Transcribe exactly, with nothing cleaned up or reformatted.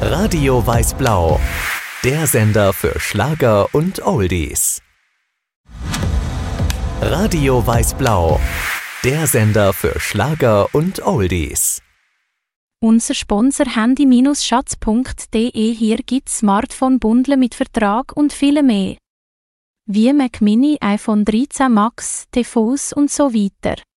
Radio Weiß-Blau, der Sender für Schlager und Oldies. Radio Weiß-Blau, der Sender für Schlager und Oldies. Unser Sponsor handy schatz punkt de. Hier gibt's Smartphone-Bundle mit Vertrag und viele mehr. Wie Mac Mini, iPhone dreizehn Max, T V s und so weiter.